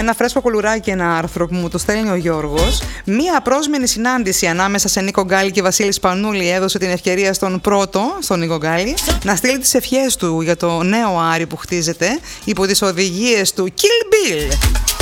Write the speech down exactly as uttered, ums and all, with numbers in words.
Ένα φρέσκο κουλουράκι, ένα άρθρο που μου το στέλνει ο Γιώργος. Μία απρόσμενη συνάντηση ανάμεσα σε Νίκο Γκάλη και Βασίλη Σπανούλη έδωσε την ευκαιρία στον πρώτο, στον Νίκο Γκάλη, να στείλει τις ευχές του για το νέο Άρη που χτίζεται υπό τις οδηγίες του Kill Bill.